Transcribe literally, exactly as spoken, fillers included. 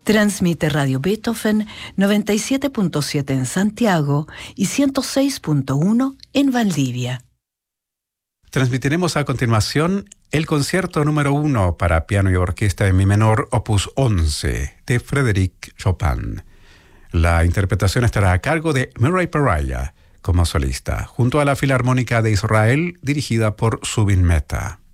Transmite Radio Beethoven noventa y siete punto siete en Santiago y ciento seis punto uno en Valdivia. Transmitiremos a continuación el concierto número uno para piano y orquesta en mi menor, opus once, de Frédéric Chopin. La interpretación estará a cargo de Murray Peraya como solista, junto a la Filarmónica de Israel, dirigida por Zubin Mehta.